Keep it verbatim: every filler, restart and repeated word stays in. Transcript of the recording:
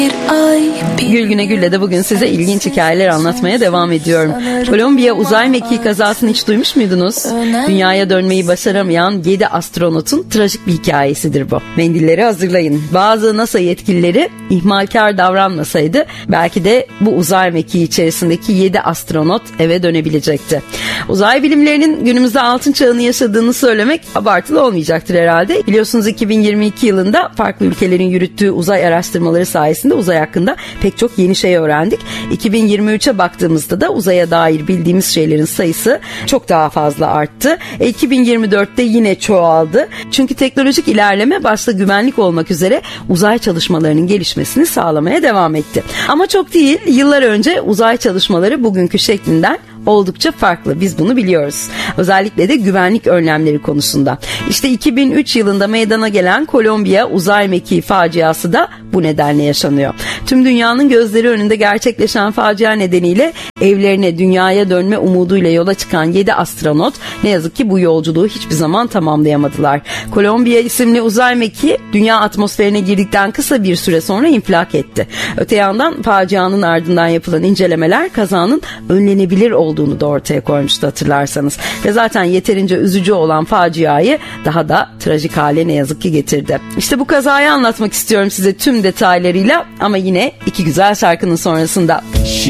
Gülgüne Gül'le de bugün size ilginç hikayeler anlatmaya devam ediyorum. Kolombiya uzay mekiği kazasını hiç duymuş muydunuz? Dünyaya dönmeyi başaramayan yedi astronotun trajik bir hikayesidir bu. Mendilleri hazırlayın. Bazı NASA yetkilileri ihmalkar davranmasaydı belki de bu uzay mekiği içerisindeki yedi astronot eve dönebilecekti. Uzay bilimlerinin günümüzde altın çağını yaşadığını söylemek abartılı olmayacaktır herhalde. Biliyorsunuz iki bin yirmi iki yılında farklı ülkelerin yürüttüğü uzay araştırmaları sayesinde uzay hakkında pek çok yeni şey öğrendik. iki bin yirmi üçe baktığımızda da uzaya dair bildiğimiz şeylerin sayısı çok daha fazla arttı. E, iki bin yirmi dörtte yine çoğaldı. Çünkü teknolojik ilerleme başta güvenlik olmak üzere uzay çalışmalarının gelişmesini sağlamaya devam etti. Ama çok değil, yıllar önce uzay çalışmaları bugünkü şeklinden oldukça farklı. Biz bunu biliyoruz. Özellikle de güvenlik önlemleri konusunda. İşte iki bin üç yılında meydana gelen Kolombiya uzay mekiği faciası da bu nedenle yaşanıyor. Tüm dünyanın gözleri önünde gerçekleşen facia nedeniyle evlerine, dünyaya dönme umuduyla yola çıkan yedi astronot ne yazık ki bu yolculuğu hiçbir zaman tamamlayamadılar. Kolombiya isimli uzay mekiği dünya atmosferine girdikten kısa bir süre sonra infilak etti. Öte yandan facianın ardından yapılan incelemeler kazanın önlenebilir olduğunu da ortaya koymuştu, hatırlarsanız. Ve zaten yeterince üzücü olan faciayı daha da trajik hale ne yazık ki getirdi. İşte bu kazayı anlatmak istiyorum size tüm detaylarıyla ama yine iki güzel şarkının sonrasında.